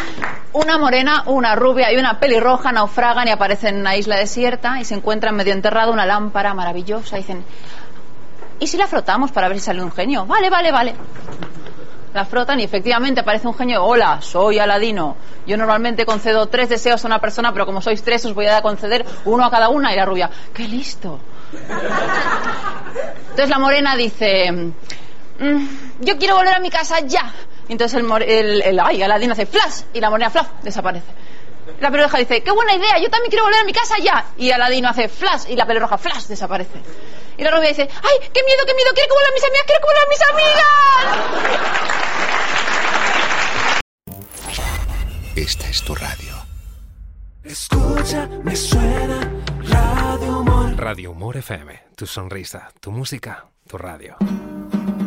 Una morena, una rubia y una pelirroja naufragan y aparecen en una isla desierta y se encuentran medio enterrada una lámpara maravillosa. Y dicen, ¿y si la frotamos para ver si sale un genio? Vale. La frotan y efectivamente aparece un genio. Hola, soy Aladino. Yo normalmente concedo 3 deseos a una persona, pero como sois 3 os voy a conceder 1 a cada una. Y la rubia, ¡qué listo! Entonces la morena dice, yo quiero volver a mi casa ya. Y entonces Aladino hace flash y la morena flash desaparece. La pelirroja dice, qué buena idea, yo también quiero volver a mi casa ya. Y Aladino hace flash y la pelirroja flash desaparece. Y la rubia dice, ¡ay, qué miedo, quiero que vuelvan mis amigas, quiero que vuelvan mis amigas! Esta es tu radio. Escucha, me suena Radio Humor. Radio Humor FM, tu sonrisa, tu música, tu radio.